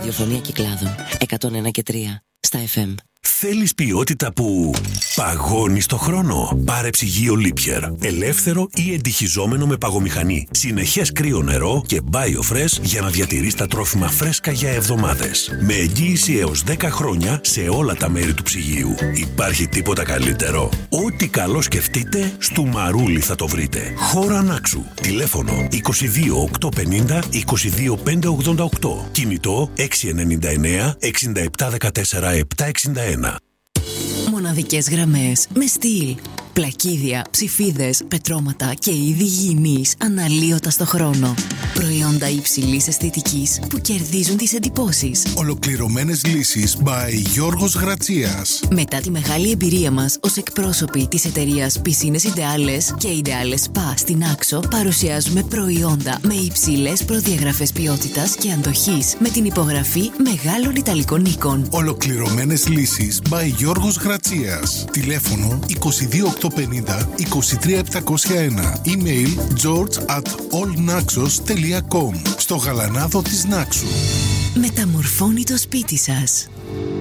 ραδιοφωνία Κυκλάδων 101 και 3 στα FM. Θέλεις ποιότητα που παγώνει στο χρόνο? Πάρε ψυγείο Liebherr. Ελεύθερο ή εντυχιζόμενο με παγομηχανή. Συνεχές κρύο νερό και BioFresh για να διατηρείς τα τρόφιμα φρέσκα για εβδομάδες. Με εγγύηση έως 10 χρόνια σε όλα τα μέρη του ψυγείου. Υπάρχει τίποτα καλύτερο? Ό,τι καλό σκεφτείτε, στο Μαρούλι θα το βρείτε. Χώρα Νάξου. Τηλέφωνο 22 850 22 588. Κινητό 699 67 14 761. Μοναδικές γραμμές με στυλ. Πλακίδια, ψηφίδες, πετρώματα και είδη γυηνής αναλύωτα στο χρόνο. Προϊόντα υψηλής αισθητικής που κερδίζουν τις εντυπώσεις. Ολοκληρωμένες λύσεις by Γιώργος Γρατσίας. Μετά τη μεγάλη εμπειρία μας ως εκπρόσωποι της εταιρείας Πισίνες Ιντεάλες και Ιντεάλες Spa στην Άξο, παρουσιάζουμε προϊόντα με υψηλές προδιαγραφές ποιότητας και αντοχής με την υπογραφή μεγάλων Ιταλικών οίκων. Ολοκληρωμένες λύσεις by Γιώργος Γρατσίας. Τηλέφωνο 22850 23701. Email george@allnaxos.com. Στο γαλανάδο της Νάξου. Μεταμορφώνει το σπίτι σας.